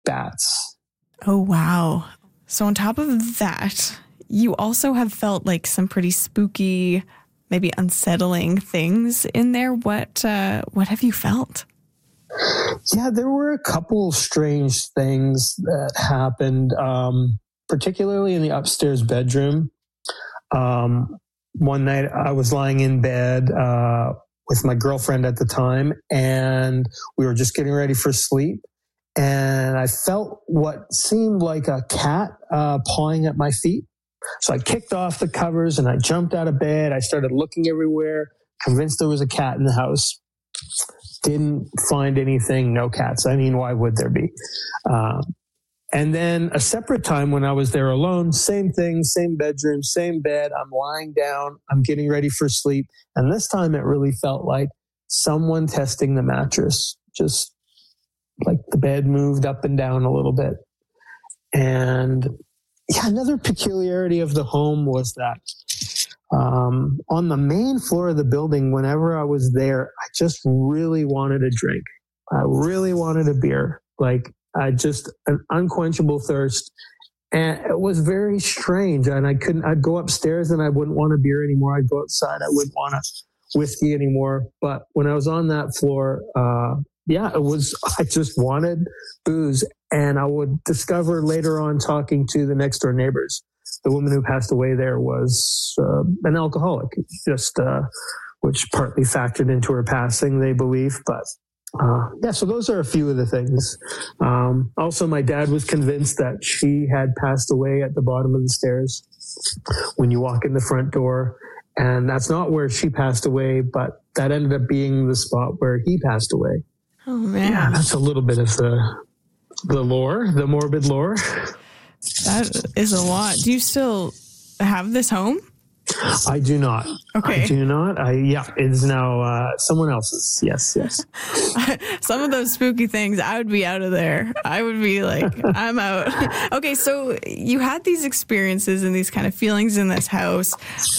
bats. Oh, wow. So on top of that, you also have felt like some pretty spooky, maybe unsettling things in there. What have you felt? Yeah, there were a couple strange things that happened, particularly in the upstairs bedroom. One night I was lying in bed with my girlfriend at the time, and we were just getting ready for sleep. And I felt what seemed like a cat pawing at my feet. So I kicked off the covers and I jumped out of bed. I started looking everywhere, convinced there was a cat in the house. Didn't find anything, no cats. I mean, why would there be? And then a separate time when I was there alone, same thing, same bedroom, same bed. I'm lying down. I'm getting ready for sleep. And this time it really felt like someone testing the mattress, just like the bed moved up and down a little bit. And yeah, another peculiarity of the home was that on the main floor of the building, whenever I was there, I just really wanted a drink. I really wanted a beer, like an unquenchable thirst. And it was very strange. And I'd go upstairs and I wouldn't want a beer anymore. I'd go outside. I wouldn't want a whiskey anymore. But when I was on that floor, I just wanted booze. And I would discover later on, talking to the next door neighbors, the woman who passed away there was an alcoholic, which partly factored into her passing, they believe. But so those are a few of the things. Also, my dad was convinced that she had passed away at the bottom of the stairs when you walk in the front door. And that's not where she passed away, but that ended up being the spot where he passed away. Oh, man. Yeah, that's a little bit of the lore, the morbid lore. That is a lot. Do you still have this home? I do not. Okay. I do not. It's now someone else's. Yes. Some of those spooky things, I would be out of there. I would be like, I'm out. Okay, so you had these experiences and these kind of feelings in this house.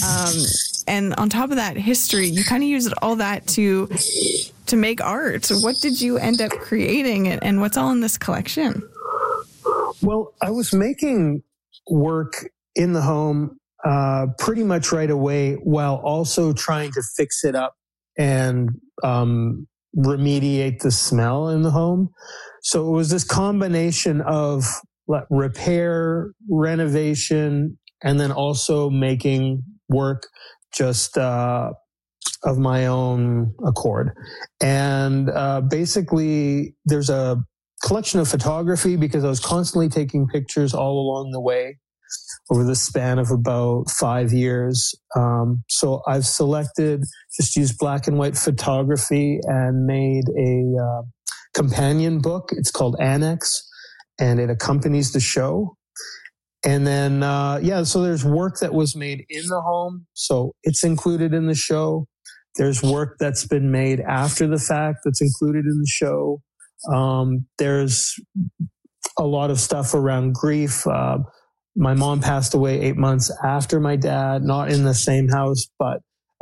And on top of that history, you kind of used all that to make art. So what did you end up creating, and what's all in this collection? Well, I was making work in the home pretty much right away, while also trying to fix it up and remediate the smell in the home. So it was this combination of repair, renovation, and then also making work just of my own accord. And basically, there's a collection of photography because I was constantly taking pictures all along the way over the span of about 5 years. So I've used black and white photography and made a companion book. It's called Annex, and it accompanies the show. And then, so there's work that was made in the home. So it's included in the show. There's work that's been made after the fact that's included in the show. There's a lot of stuff around grief. My mom passed away 8 months after my dad, not in the same house, but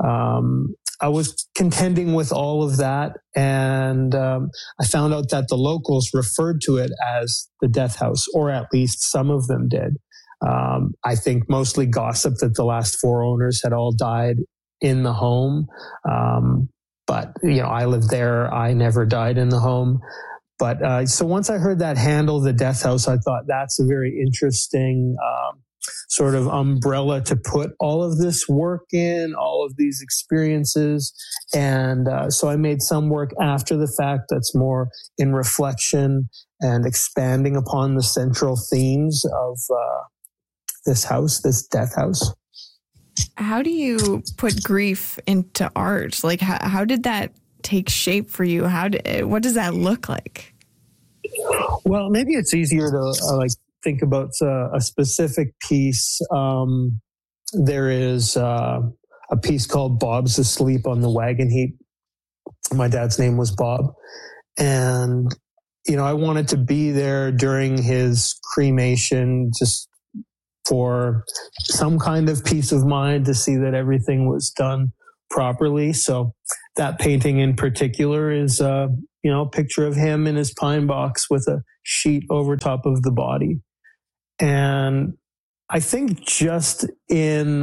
I was contending with all of that. And I found out that the locals referred to it as the death house, or at least some of them did. I think mostly gossip that the last 4 owners had all died in the home. But, I lived there. I never died in the home. But so once I heard that handle, the death house, I thought that's a very interesting sort of umbrella to put all of this work in, all of these experiences. And so I made some work after the fact that's more in reflection and expanding upon the central themes of this house, this death house. How do you put grief into art? Like, how did that take shape for you? What does that look like? Well, maybe it's easier to think about a specific piece. There is a piece called Bob's Asleep on the Wagon Heap. My dad's name was Bob. And, I wanted to be there during his cremation just for some kind of peace of mind, to see that everything was done properly. So that painting in particular is picture of him in his pine box with a sheet over top of the body. And I think just in,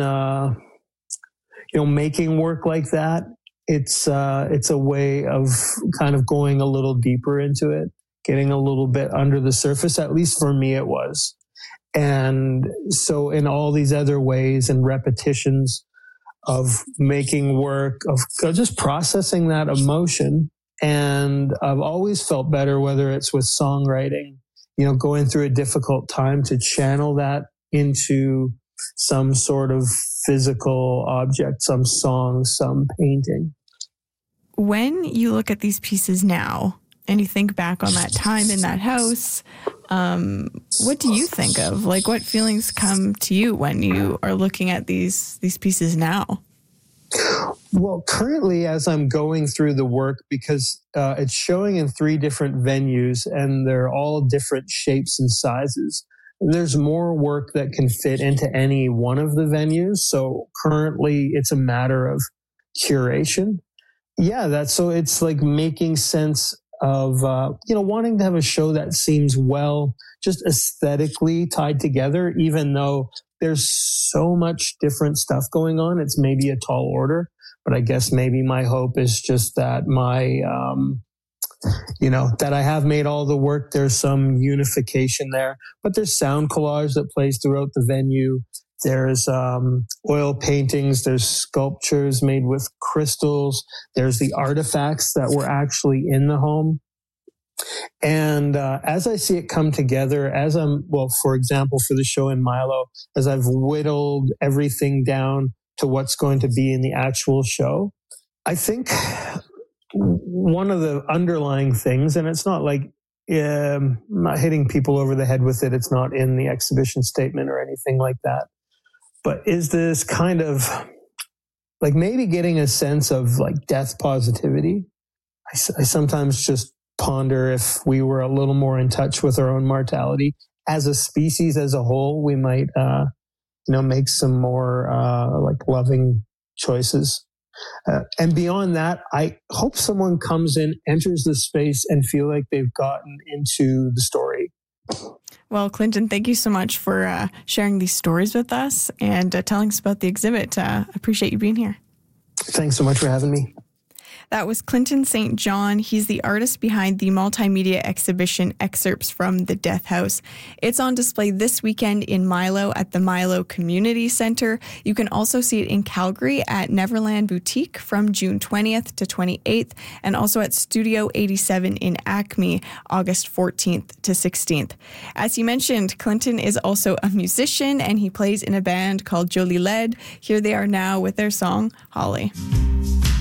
making work like that, it's a way of kind of going a little deeper into it, getting a little bit under the surface. At least for me, it was. And so in all these other ways and repetitions of making work, of just processing that emotion. And I've always felt better, whether it's with songwriting, going through a difficult time, to channel that into some sort of physical object, some song, some painting. When you look at these pieces now and you think back on that time in that house, what do you think of? Like, what feelings come to you when you are looking at these pieces now? Well, currently, as I'm going through the work, because it's showing in 3 different venues and they're all different shapes and sizes, there's more work that can fit into any one of the venues. So currently, it's a matter of curation. Yeah, so it's like making sense of, wanting to have a show that seems well, just aesthetically tied together, even though there's so much different stuff going on. It's maybe a tall order, but I guess maybe my hope is just that that I have made all the work. There's some unification there, but there's sound collage that plays throughout the venue. There's oil paintings. There's sculptures made with crystals. There's the artifacts that were actually in the home. And as I see it come together, for example, for the show in Milo, as I've whittled everything down to what's going to be in the actual show, I think one of the underlying things, and it's not like I'm not hitting people over the head with it, it's not in the exhibition statement or anything like that, but is this kind of like maybe getting a sense of like death positivity. I sometimes just ponder if we were a little more in touch with our own mortality as a species as a whole, we might, make some more loving choices. And beyond that, I hope someone comes in, enters the space, and feel like they've gotten into the story. Well, Clinton, thank you so much for sharing these stories with us and telling us about the exhibit. I appreciate you being here. Thanks so much for having me. That was Clinton St. John. He's the artist behind the multimedia exhibition Excerpts from the Death House. It's on display this weekend in Milo at the Milo Community Center. You can also see it in Calgary at Neverland Boutique from June 20th to 28th, and also at Studio 87 in Acme, August 14th to 16th. As he mentioned, Clinton is also a musician, and he plays in a band called Jolie Led. Here they are now with their song, Holly.